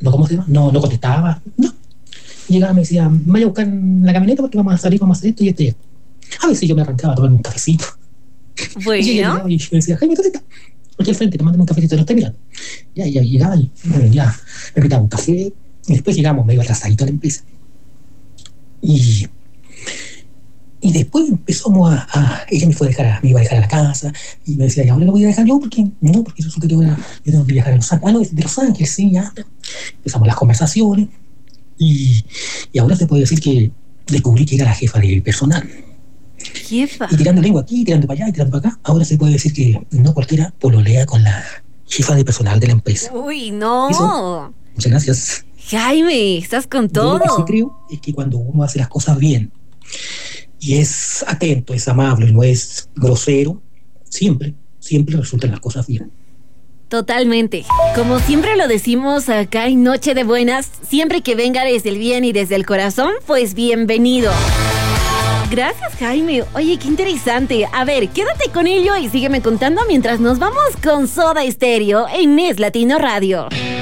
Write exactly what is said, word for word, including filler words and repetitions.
no, ¿cómo se llama? No, no contestaba, no. Llegaba y me decía, me vaya a buscar la camioneta porque vamos a salir, vamos a hacer esto y esto y esto. A veces yo me arrancaba a tomar un cafecito. Bueno. Y ella llegaba y yo me decía, Jaime, ¿dónde está? Aquí al frente, tomando un cafecito, lo estoy mirando. Ya, ya llegaba y bueno, ya me invitaba un café. Y después llegamos medio atrasadito a la empresa. Y, y después empezamos a, a... Ella me fue a dejar a, me iba a dejar a la casa. Y me decía, ¿y ahora lo voy a dejar yo? porque No, porque resulta que yo, yo tengo que viajar a Los Ángeles. Ah, no, de Los Ángeles, sí, ya. Empezamos las conversaciones. Y, y ahora se puede decir que descubrí que era la jefa del personal. Jefa. Y tirando lengua aquí, tirando para allá y tirando para acá, ahora se puede decir que no cualquiera pololea con la jefa de personal de la empresa. Uy, no. Eso, muchas gracias. Jaime, estás con todo. Yo lo que sí creo es que cuando uno hace las cosas bien y es atento, es amable y no es grosero, siempre, siempre resultan las cosas bien. Totalmente. Como siempre lo decimos acá en Noche de Buenas, siempre que venga desde el bien y desde el corazón, pues bienvenido. Gracias, Jaime. Oye, qué interesante. A ver, quédate con ello y sígueme contando mientras nos vamos con Soda Stereo en Es Latino Radio.